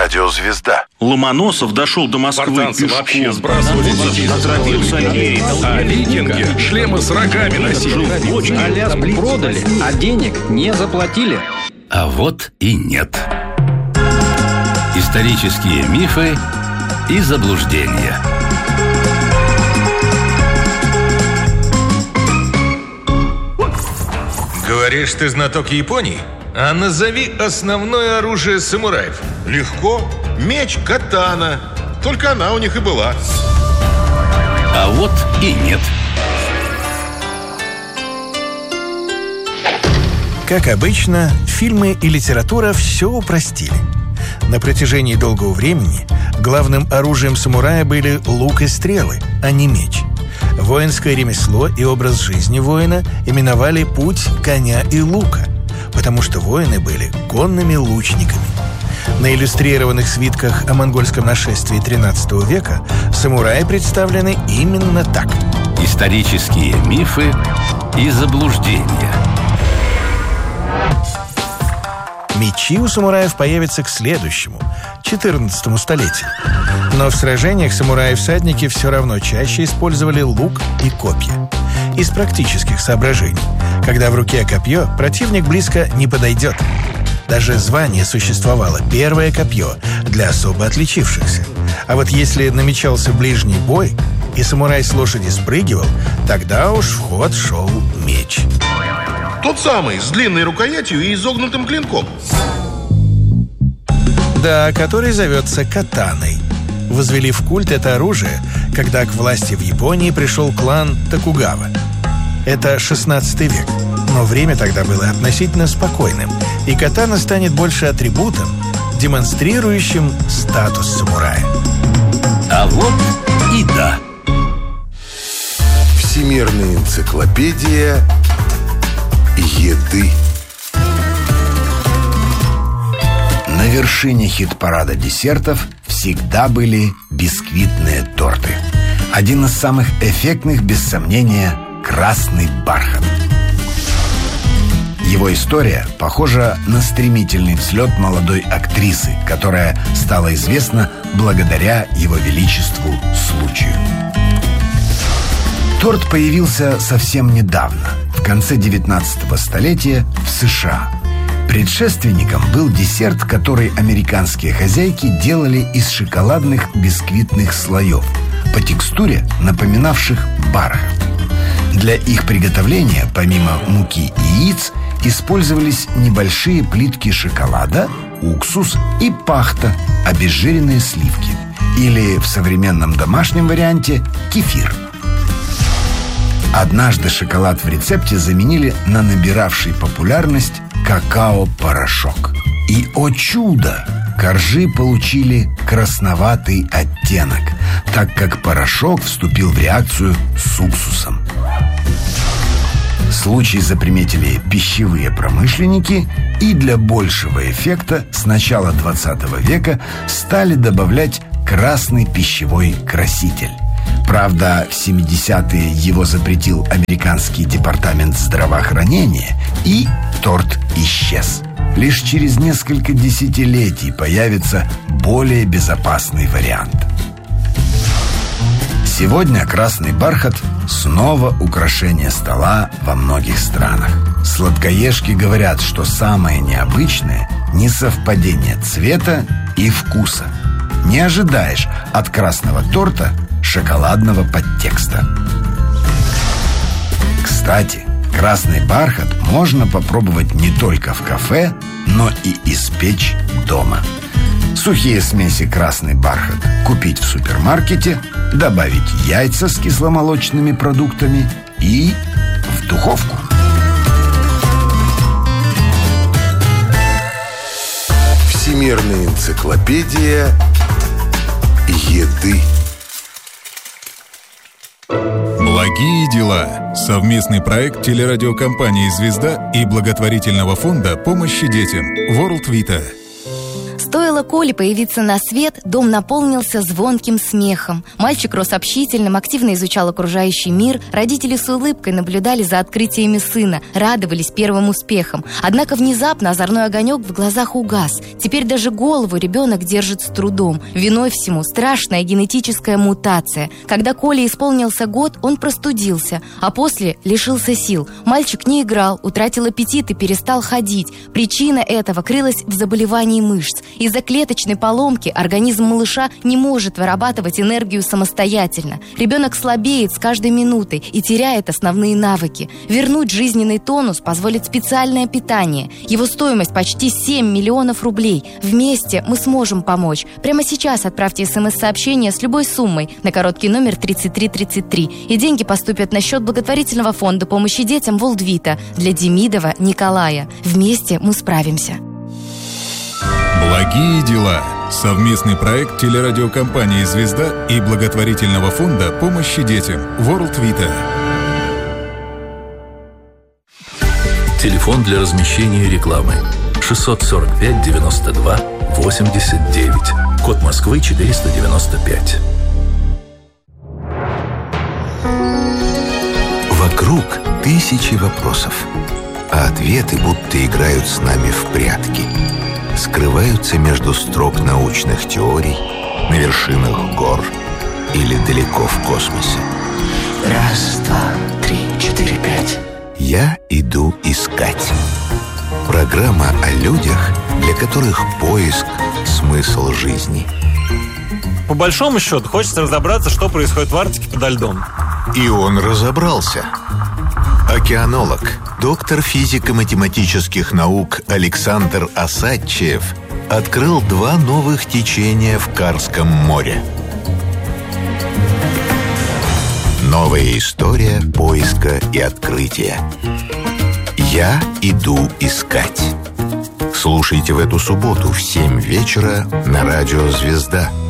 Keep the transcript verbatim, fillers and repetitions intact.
Радиозвезда. Ломоносов дошел до Москвы Спартанцы пешком. вообще сбрасывали детей. Отравился Альгерий. А викинги шлемы с рогами носили. Аляску продали, а денег не заплатили. А вот и нет. Исторические мифы и заблуждения. Говоришь, ты знаток Японии? А назови основное оружие самураев. Легко. Меч катана. Только она у них и была. А вот и нет. Как обычно, фильмы и литература все упростили. На протяжении долгого времени главным оружием самурая были лук и стрелы, а не меч. Воинское ремесло и образ жизни воина именовали путь коня и лука, потому что воины были конными лучниками. На иллюстрированных свитках о монгольском нашествии тринадцатого века самураи представлены именно так. Исторические мифы и заблуждения. Мечи у самураев появятся к следующему, четырнадцатому столетию. Но в сражениях самураи-всадники все равно чаще использовали лук и копья. Из практических соображений. Когда в руке копье, противник близко не подойдет. Даже звание существовало «первое копье» для особо отличившихся. А вот если намечался ближний бой, и самурай с лошади спрыгивал, тогда уж в ход шел меч. Тот самый, с длинной рукоятью и изогнутым клинком. Да, который зовется катаной. Возвели в культ это оружие, когда к власти в Японии пришел клан Токугава. Это шестнадцатый век, но время тогда было относительно спокойным, и катана станет больше атрибутом, демонстрирующим статус самурая. А вот и да. Всемирная энциклопедия еды. На вершине хит-парада десертов всегда были бисквитные торты. Один из самых эффектных, без сомнения, красный бархат. Его история похожа на стремительный взлет молодой актрисы, которая стала известна благодаря его величеству случаю. Торт появился совсем недавно, в конце девятнадцатого столетия в США. Предшественником был десерт, который американские хозяйки делали из шоколадных бисквитных слоев, по текстуре напоминавших бархат. Для их приготовления, помимо муки и яиц, использовались небольшие плитки шоколада, уксус и пахта, обезжиренные сливки, или в современном домашнем варианте кефир. Однажды шоколад в рецепте заменили на набиравший популярность какао-порошок. И, о чудо, коржи получили красноватый оттенок, так как порошок вступил в реакцию с уксусом. Случай заприметили пищевые промышленники и для большего эффекта с начала двадцатого века стали добавлять красный пищевой краситель. Правда, в семидесятые его запретил американский департамент здравоохранения, и торт исчез. Лишь через несколько десятилетий появится более безопасный вариант. Сегодня красный бархат снова украшение стола во многих странах. Сладкоежки говорят, что самое необычное – несовпадение цвета и вкуса. Не ожидаешь от красного торта шоколадного подтекста. Кстати, красный бархат можно попробовать не только в кафе, но и испечь дома. Сухие смеси красный бархат купить в супермаркете, добавить яйца с кисломолочными продуктами и в духовку. Всемирная энциклопедия еды. Благие дела. Совместный проект телерадиокомпании «Звезда» и благотворительного фонда помощи детям World Vita. Стоило Коле появиться на свет, дом наполнился звонким смехом. Мальчик рос общительным, активно изучал окружающий мир. Родители с улыбкой наблюдали за открытиями сына, радовались первым успехам. Однако внезапно озорной огонек в глазах угас. Теперь даже голову ребенок держит с трудом. Виной всему страшная генетическая мутация. Когда Коле исполнился год, он простудился, а после лишился сил. Мальчик не играл, утратил аппетит и перестал ходить. Причина этого крылась в заболевании мышц. Из-за клеточной поломки организм малыша не может вырабатывать энергию самостоятельно. Ребенок слабеет с каждой минутой и теряет основные навыки. Вернуть жизненный тонус позволит специальное питание. Его стоимость почти семь миллионов рублей. Вместе мы сможем помочь. Прямо сейчас отправьте смс-сообщение с любой суммой на короткий номер тридцать три тридцать три. И деньги поступят на счет благотворительного фонда помощи детям Волдвита для Демидова Николая. Вместе мы справимся. Благие дела. Совместный проект телерадиокомпании «Звезда» и благотворительного фонда помощи детям Волдвита. Телефон для размещения рекламы шестьсот сорок пять девяносто два восемьдесят девять. Код Москвы четыреста девяносто пять. Вокруг тысячи вопросов, а ответы будто играют с нами в прятки. Скрываются между строк научных теорий, на вершинах гор или далеко в космосе. Раз, два, три, четыре, пять. Я иду искать. Программа о людях, для которых поиск – смысл жизни. По большому счету, хочется разобраться, что происходит в Арктике подо льдом. И он разобрался. Океанолог, доктор физико-математических наук Александр Осадчиев открыл два новых течения в Карском море. Новая история поиска и открытия. Я иду искать. Слушайте в эту субботу в семь вечера на радио «Звезда».